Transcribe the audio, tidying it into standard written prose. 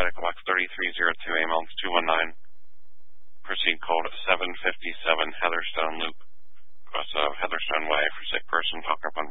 Echo Box 3302, Amelms 219. Proceed code 757, Heatherstone Loop. Across Heatherstone Way for sick person, talk up on